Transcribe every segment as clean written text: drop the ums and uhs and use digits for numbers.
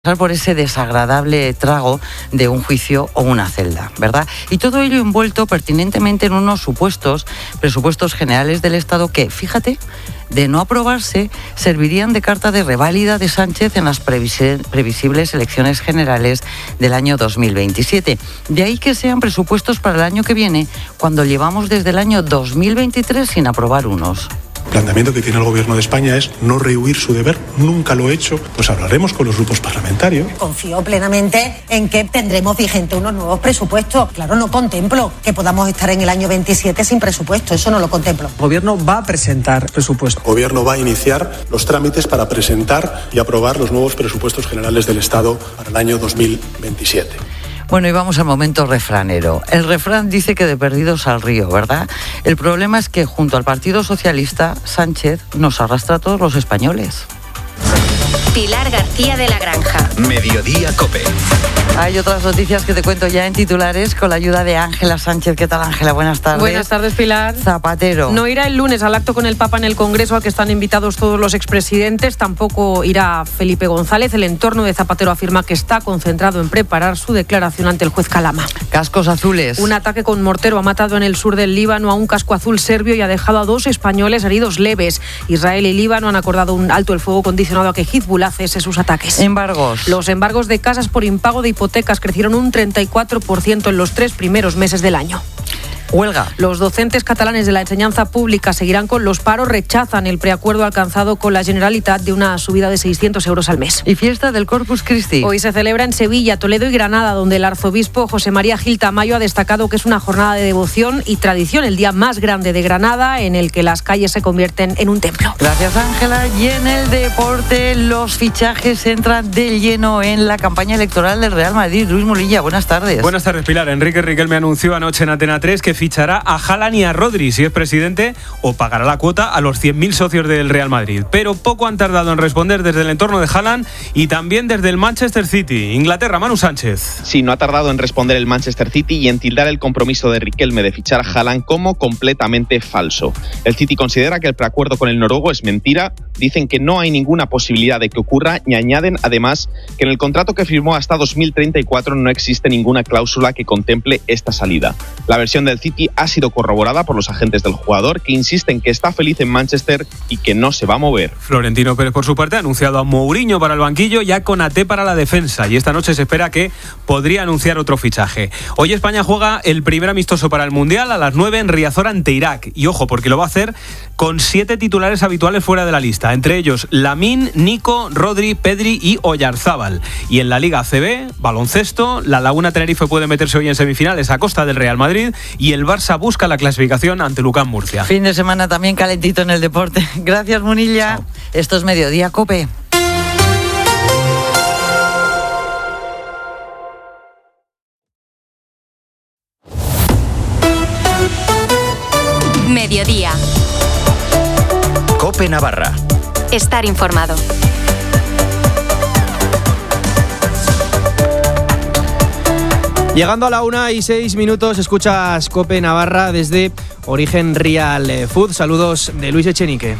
por ese desagradable trago de un juicio o una celda, ¿verdad? Y todo ello envuelto pertinentemente en unos presupuestos generales del Estado que, fíjate, de no aprobarse, servirían de carta de reválida de Sánchez en las previsibles elecciones generales del año 2027. De ahí que sean presupuestos para el año que viene, cuando llevamos desde el año 2023 sin aprobar unos. El planteamiento que tiene el Gobierno de España es no rehuir su deber, nunca lo he hecho, pues hablaremos con los grupos parlamentarios. Confío plenamente en que tendremos vigente unos nuevos presupuestos. Claro, no contemplo que podamos estar en el año 27 sin presupuesto, eso no lo contemplo. El Gobierno va a presentar presupuesto. El Gobierno va a iniciar los trámites para presentar y aprobar los nuevos presupuestos generales del Estado para el año 2027. Bueno, y vamos al momento refranero. El refrán dice que de perdidos al río, ¿verdad? El problema es que junto al Partido Socialista, Sánchez nos arrastra a todos los españoles. Pilar García de la Granja. Mediodía COPE. Hay otras noticias que te cuento ya en titulares con la ayuda de Ángela Sánchez. ¿Qué tal, Ángela? Buenas tardes. Buenas tardes, Pilar. Zapatero. No irá el lunes al acto con el Papa en el Congreso al que están invitados todos los expresidentes. Tampoco irá Felipe González. El entorno de Zapatero afirma que está concentrado en preparar su declaración ante el juez Calama. Cascos azules. Un ataque con mortero ha matado en el sur del Líbano a un casco azul serbio y ha dejado a 2 españoles heridos leves. Israel y Líbano han acordado un alto el fuego condicionado a que Hezbollah cese sus ataques. Embargos. Los embargos de casas por impago de hipotecas crecieron un 34% en los 3 primeros meses del año. Huelga. Los docentes catalanes de la enseñanza pública seguirán con los paros, rechazan el preacuerdo alcanzado con la Generalitat de una subida de 600 euros al mes. Y fiesta del Corpus Christi. Hoy se celebra en Sevilla, Toledo y Granada, donde el arzobispo José María Gil Tamayo ha destacado que es una jornada de devoción y tradición, el día más grande de Granada, en el que las calles se convierten en un templo. Gracias, Ángela. Y en el deporte, los fichajes entran de lleno en la campaña electoral del Real Madrid. Luis Mulilla, buenas tardes. Buenas tardes, Pilar. Enrique Riquelme anunció anoche en Antena 3 que fichará a Haaland y a Rodri si es presidente, o pagará la cuota a los 100.000 socios del Real Madrid. Pero poco han tardado en responder desde el entorno de Haaland y también desde el Manchester City. Inglaterra, Manu Sánchez. Sí, no ha tardado en responder el Manchester City y en tildar el compromiso de Riquelme de fichar a Haaland como completamente falso. El City considera que el preacuerdo con el noruego es mentira, dicen que no hay ninguna posibilidad de que ocurra y añaden además que en el contrato que firmó hasta 2034 no existe ninguna cláusula que contemple esta salida. La versión del City ha sido corroborada por los agentes del jugador, que insisten que está feliz en Manchester y que no se va a mover. Florentino Pérez, por su parte, ha anunciado a Mourinho para el banquillo y a Konaté para la defensa, y esta noche se espera que podría anunciar otro fichaje. Hoy España juega el primer amistoso para el Mundial a las 9 en Riazor ante Irak, y ojo, porque lo va a hacer con 7 titulares habituales fuera de la lista, entre ellos Lamine, Nico, Rodri, Pedri y Oyarzábal. Y en la Liga ACB, baloncesto, la Laguna Tenerife puede meterse hoy en semifinales a costa del Real Madrid y el Barça busca la clasificación ante Lucán Murcia. Fin de semana también calentito en el deporte. Gracias, Munilla. Chao. Esto es Mediodía COPE. Mediodía. COPE Navarra. Estar informado. Llegando a la 1:06, escuchas COPE Navarra desde Origen Real Food. Saludos de Luis Echenique.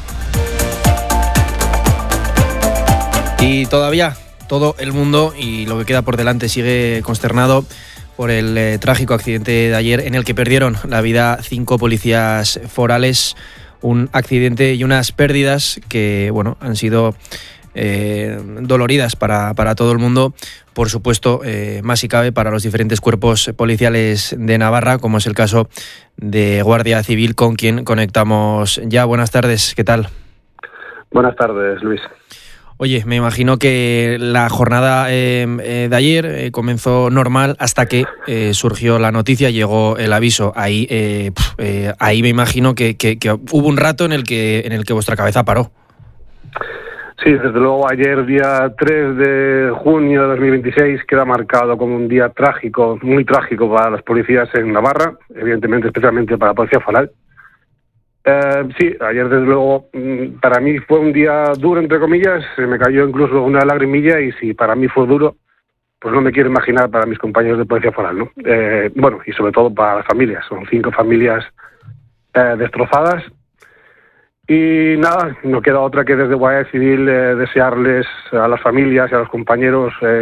Y todavía todo el mundo y lo que queda por delante sigue consternado por el trágico accidente de ayer en el que perdieron la vida 5 policías forales. Un accidente y unas pérdidas que, bueno, han sido doloridas para todo el mundo, por supuesto, más si cabe para los diferentes cuerpos policiales de Navarra, como es el caso de Guardia Civil, con quien conectamos ya. Buenas tardes, ¿qué tal? Buenas tardes, Luis. Oye, me imagino que la jornada de ayer comenzó normal hasta que surgió la noticia, llegó el aviso. Ahí me imagino que hubo un rato en el que vuestra cabeza paró. Sí, desde luego ayer, día 3 de junio de 2026, queda marcado como un día trágico, muy trágico para las policías en Navarra, evidentemente especialmente para la Policía Foral. Sí, ayer desde luego para mí fue un día duro, entre comillas, se me cayó incluso una lagrimilla y si para mí fue duro, pues no me quiero imaginar para mis compañeros de Policía Foral, ¿no? Bueno, y sobre todo para las familias, son 5 familias destrozadas. Y nada, no queda otra que desde Guardia Civil desearles a las familias y a los compañeros